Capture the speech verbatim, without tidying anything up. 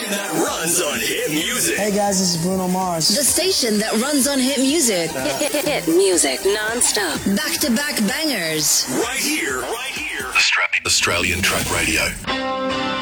station that runs on hit music. Hey guys, this is Bruno Mars. The station that runs on hit music. Uh, hit, hit, hit music non-stop. Back-to-back bangers. Right here, right here. Australian, Australian Track Radio.